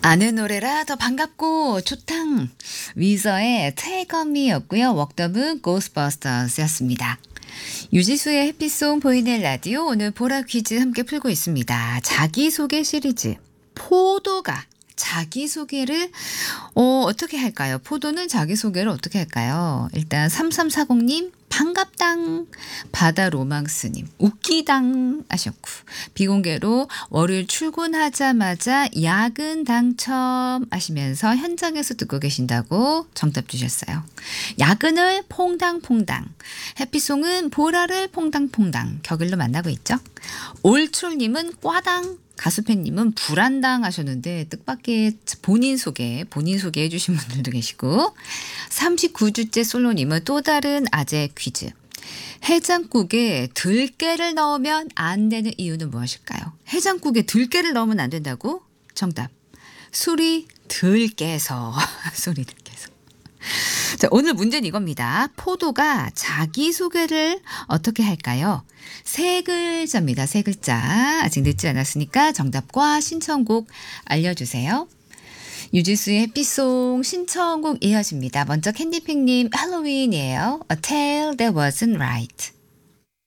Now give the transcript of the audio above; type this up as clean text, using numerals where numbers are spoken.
아는 노래라 더 반갑고 좋당. 위저의 Take On Me였고요. 웍더문 고스트버스터스였습니다. 유지수의 해피송 보이는 라디오 오늘 보라 퀴즈 함께 풀고 있습니다. 자기소개 시리즈 포도가 자기소개를 어떻게 할까요? 포도는 자기소개를 어떻게 할까요? 일단 3340님 반갑당, 바다 로망스님 웃기당 하셨고, 비공개로 월요일 출근하자마자 야근 당첨 하시면서 현장에서 듣고 계신다고 정답 주셨어요. 야근을 퐁당퐁당, 해피송은 보라를 퐁당퐁당 격일로 만나고 있죠. 올출님은 꽈당, 가수팬님은 불안당 하셨는데 뜻밖의 본인 소개해 주신 분들도 계시고, 39주째 솔로님은 또 다른 아재 퀴즈. 해장국에 들깨를 넣으면 안 되는 이유는 무엇일까요? 해장국에 들깨를 넣으면 안 된다고? 정답. 술이 덜 깨서. 술이 덜 깨서. 자, 오늘 문제는 이겁니다. 포도가 자기소개를 어떻게 할까요? 세 글자입니다. 세 글자. 아직 늦지 않았으니까 정답과 신청곡 알려주세요. 유지수의 해피송 신청곡 이어집니다. 먼저 캔디핑님 할로윈이에요. A tale that wasn't right.